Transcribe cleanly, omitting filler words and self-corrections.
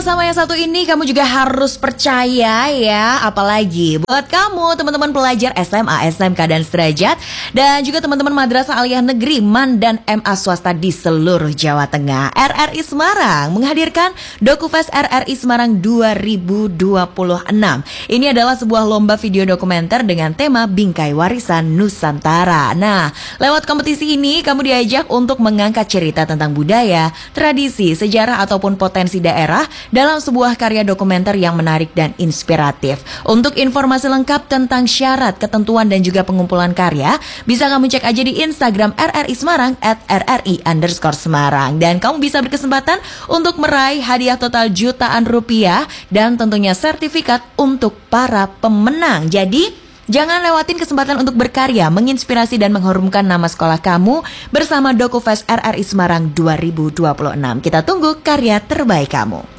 sama yang satu ini kamu juga harus percaya ya. Apalagi buat kamu teman-teman pelajar SMA, SMK dan sederajat, dan juga teman-teman Madrasah Aliyah Negeri, MAN dan MA swasta di seluruh Jawa Tengah. RRI Semarang menghadirkan DokuFest RRI Semarang 2026. Ini adalah sebuah lomba video dokumenter dengan tema Bingkai Warisan Nusantara. Nah, lewat kompetisi ini kamu diajak untuk mengangkat cerita tentang budaya, tradisi, sejarah ataupun potensi daerah dalam sebuah karya dokumenter yang menarik dan inspiratif. Untuk informasi lengkap tentang syarat, ketentuan dan juga pengumpulan karya, bisa kamu cek aja di Instagram RRI Semarang @RRI_Semarang. Dan kamu bisa berkesempatan untuk meraih hadiah total jutaan rupiah dan tentunya sertifikat untuk para pemenang. Jadi jangan lewatin kesempatan untuk berkarya, menginspirasi dan mengharumkan nama sekolah kamu bersama DokuFest RRI Semarang 2026. Kita tunggu karya terbaik kamu.